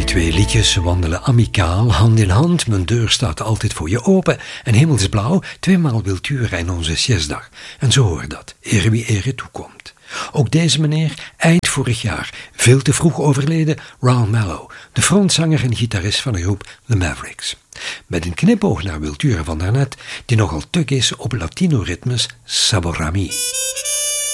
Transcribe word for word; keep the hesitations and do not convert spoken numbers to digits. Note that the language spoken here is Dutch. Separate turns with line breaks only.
twee liedjes wandelen amicaal, hand in hand. Mijn deur staat altijd voor je open. En hemelsblauw, tweemaal Wiltura in onze siestdag. En zo hoor dat, ere wie ere toekomt. Ook deze meneer, eind vorig jaar, veel te vroeg overleden, Ron Mallow, de frontzanger en gitarist van de groep The Mavericks. Met een knipoog naar Wiltura van daarnet, die nogal tuk is op Latino-ritmes Saborami.